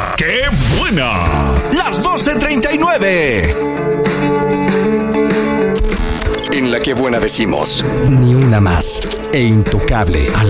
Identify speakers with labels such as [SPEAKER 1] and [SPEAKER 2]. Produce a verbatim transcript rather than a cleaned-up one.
[SPEAKER 1] ¡Qué buena! Las doce treinta y nueve.
[SPEAKER 2] En La Que Buena decimos, ni una más. E Intocable al